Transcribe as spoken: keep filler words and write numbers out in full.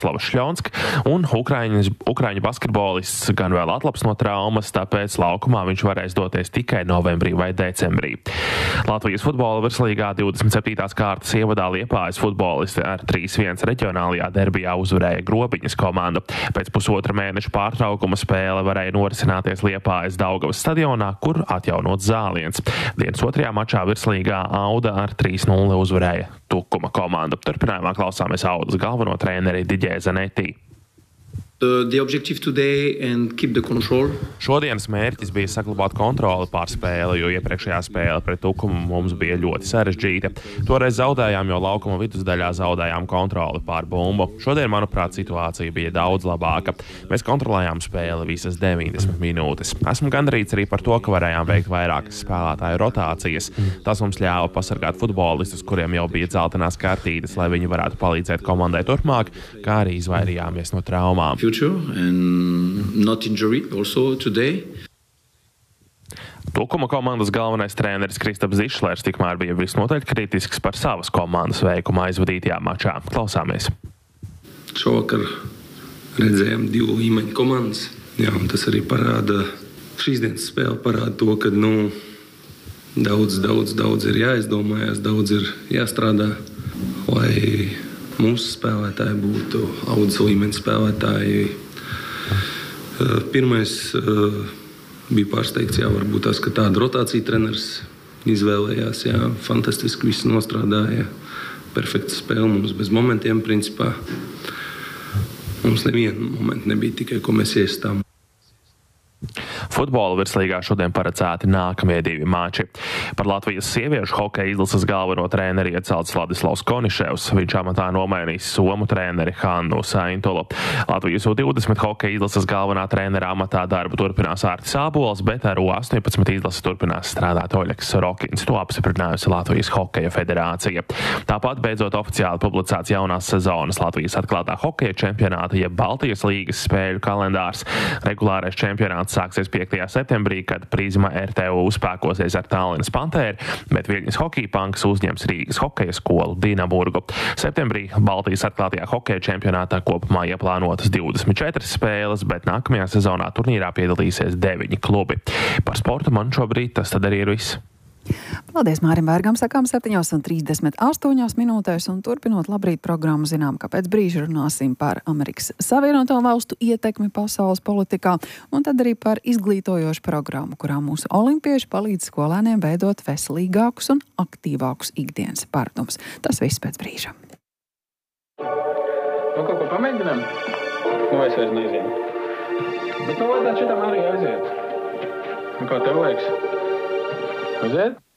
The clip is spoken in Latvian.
Slavs Šļonsk, un Ukraiņas, Ukraiņu basketbolists gan vēl atlaps no traumas, tāpēc laukumā viņš varēs doties tikai novembrī vai decembrī. Latvijas futbola virslīgā divdesmit septītās kārtas ievadā Liepājas futbolisti ar trīs viens reģionālajā derbijā uzvarēja Grobiņas komandu. Pēc pusotra mēneša pārtraukuma spēle varēja norisināties Liepājas Daugavas stadionā, kur atjaunots zāliens. Dienas otrajā mačā virslīgā Auda ar trīs nulle uzvarēja Tukuma komandu. Turpinājumā klausāmies Audas galveno treneri Diģē Zanetī. The, the objective today and keep the control. Šodienas mērķis bija saglabāt kontroli pār spēli, jo iepriekšējā spēle pret Tukumu mums bija ļoti sarežģīta. Toreiz zaudējām, jo laukuma vidusdaļā zaudējām kontroli pār bumbu. Šodien, manuprāt, situācija bija daudz labāka. Mēs kontrolējām spēli visas deviņdesmit minūtes. Esmu gandarīts arī par to, ka varējām veikt vairākas spēlētāju rotācijas. Tas mums ļāva pasargāt futbolistus, kuriem jau bija dzeltenās kartītes, lai viņi varētu palīdzēt komandai turpmāk, kā arī izvairījāmies no traumām. And not injury also today. Tukuma komandas galvenais treneris Kristaps Zišlers tikmēr bija visnotaļ kritisks par savas komandas veikumu aizvadītajā mačā. Klausāmies. Šovakar redzējām divu līmeņu komandas. Jā, un tas arī parāda, šīs dienas spēle parāda to, ka nu, daudz, daudz, daudz ir jāizdomājas, daudz ir jāstrādā, lai mūsu spēlētāji būtu Audas līmeņa spēlētāji. Pirmais bija pārsteigts, jā, varbūt tas, ka tādu rotāciju treneris izvēlējās. Jā, fantastiski viss nostrādāja. Perfekta spēle mums bez momentiem, principā. Mums neviena momenta nebija tikai, ko mēs iestām. Futbola virslīgā šodien paredzēti nākamie divi mači. Par Latvijas sieviešu hokeja izlases galveno treneri iecelts Vladislavs Koniševs. Viņš amatā nomainīs somu treneri Hannu Saintulu. Latvijas U divdesmit hokeja izlases galvenā trenera amatā darbu turpinās Ārtis Ābols, bet ar U astoņpadsmit izlasi turpinās strādāt Oļegs Rokins. To apstiprinājusi Latvijas hokeja federācija. Tāpat beidzot oficiāli publicēts jaunās sezonas Latvijas atklātā hokeja čempionāta, jeb Baltijas līgas spēļu kalendārs. Regulārais čempionāts sāksies piektajā septembrī, kad Prizma R T U spēkosies ar Tallinas Pantēru, bet Viļņas Hokeja Panks uzņems Rīgas hokeja skolu Dinaburgu. Septembrī Baltijas atklātajā hokeja čempionātā kopumā ieplānotas divdesmit četras spēles, bet nākamajā sezonā turnīrā piedalīsies deviņi klubi. Par sportu man šobrīd tas tad arī ir viss. Paldies Mārim Vērgam, sakām septiņos un trīsdesmit astoņās minūtēs, un turpinot labrīt programmu zinām, ka pēc brīža runāsim par Amerikas Savienoto Valstu ietekmi pasaules politikā, un tad arī par izglītojošu programmu, kurā mūsu olimpieši palīdz skolēniem veidot veselīgākus un aktīvākus ikdienas pārdomus. Tas viss pēc brīža. Nu, kaut ko pamēģinām? Nu, es vairs nezinu. Bet nu, vajadzētu šitam arī aiziet. Nu, kā tev liekas? Aiziet?